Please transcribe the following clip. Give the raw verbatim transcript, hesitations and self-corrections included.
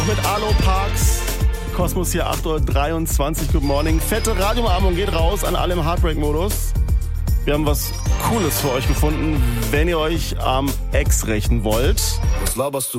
Mit Arlo Parks. Kosmos hier, acht Uhr dreiundzwanzig. Good morning. Fette Radioumarmung geht raus an alle im Heartbreak-Modus. Wir haben was Cooles für euch gefunden, wenn ihr euch am Ex rächen wollt. Was laberst du?